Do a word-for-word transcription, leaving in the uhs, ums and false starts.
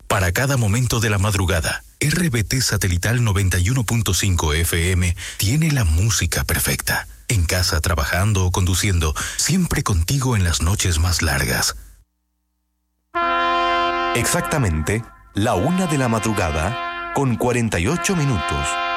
Para cada momento de la madrugada, R B T Satelital noventa y uno punto cinco F M tiene la música perfecta. En casa, trabajando o conduciendo, siempre contigo en las noches más largas. Exactamente, la una de la madrugada, con cuarenta y ocho minutos.